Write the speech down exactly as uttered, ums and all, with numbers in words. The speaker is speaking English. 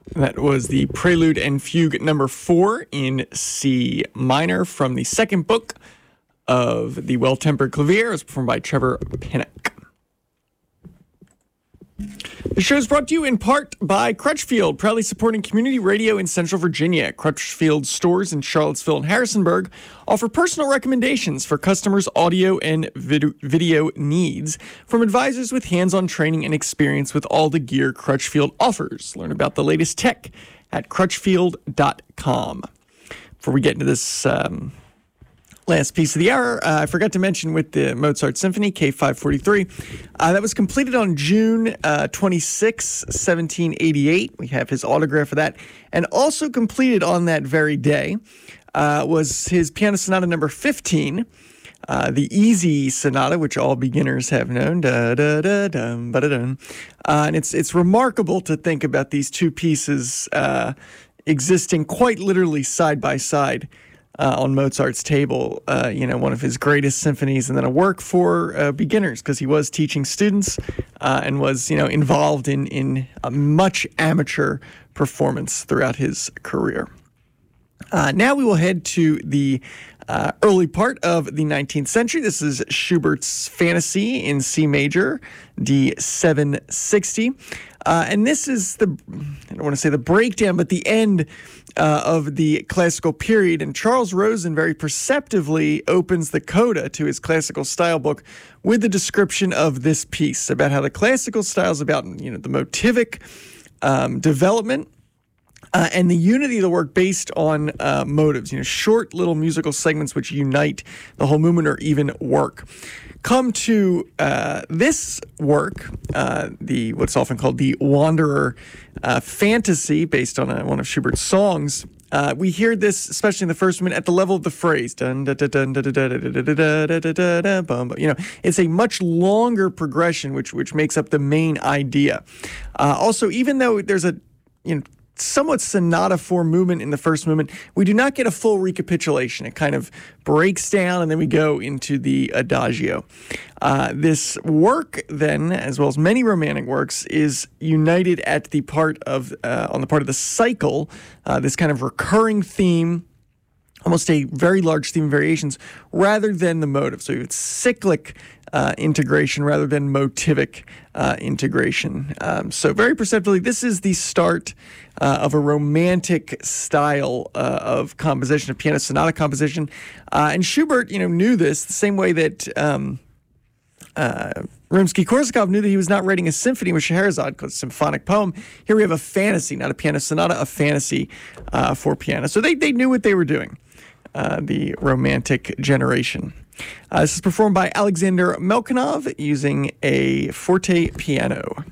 That was the Prelude and Fugue number four in C minor from the second book of the Well-Tempered Clavier. It was performed by Trevor Pinnock. The show is brought to you in part by Crutchfield, proudly supporting community radio in Central Virginia. Crutchfield stores in Charlottesville and Harrisonburg offer personal recommendations for customers' audio and vid- video needs from advisors with hands-on training and experience with all the gear Crutchfield offers. Learn about the latest tech at crutchfield dot com. Before we get into this um, last piece of the hour, uh, I forgot to mention with the Mozart Symphony, K five forty-three, uh, that was completed on June uh, twenty-sixth, seventeen eighty-eight. We have his autograph for that. And also completed on that very day uh, was his Piano Sonata number fifteen, uh, the Easy Sonata, which all beginners have known. Da, da, da, dum, ba, da, dum. Uh, and it's, it's remarkable to think about these two pieces uh, existing quite literally side by side. Uh, on Mozart's table, uh, you know, one of his greatest symphonies, and then a work for uh, beginners, because he was teaching students uh, and was, you know, involved in in a much amateur performance throughout his career. Uh, now we will head to the uh, early part of the nineteenth century. This is Schubert's Fantasy in C major, D seven sixty. Uh, and this is the, I don't want to say the breakdown, but the end uh, of the classical period. And Charles Rosen very perceptively opens the coda to his classical style book with the description of this piece about how the classical style is about, you know, the motivic um, development Uh, and the unity of the work based on uh, motives, you know, short little musical segments which unite the whole movement or even work. Come to uh, this work, uh, the what's often called the Wanderer uh, Fantasy, based on a, one of Schubert's songs. Uh, we hear this, especially in the first minute, at the level of the phrase. Dun, dun, dun, dun, dun, dun, dun, dun, dun, dun, dun, dun, dun, bum. You know, it's a much longer progression, which which makes up the main idea. Uh, also, even though there's a, you know, somewhat sonata form movement in the first movement, we do not get a full recapitulation. It kind of breaks down, and then we go into the adagio. Uh, this work, then, as well as many romantic works, is united at the part of uh, on the part of the cycle, uh, this kind of recurring theme, almost a very large theme variations, rather than the motive. So it's cyclic uh, integration rather than motivic uh, integration. Um, so very perceptibly, this is the start uh, of a romantic style uh, of composition, of piano sonata composition. Uh, and Schubert, you know, knew this the same way that um, uh, Rimsky-Korsakov knew that he was not writing a symphony with Scheherazade, because it's a symphonic poem. Here we have a fantasy, not a piano sonata, a fantasy uh, for piano. So they, they knew what they were doing. Uh, the Romantic generation. Uh, this is performed by Alexander Melchanov using a forte piano.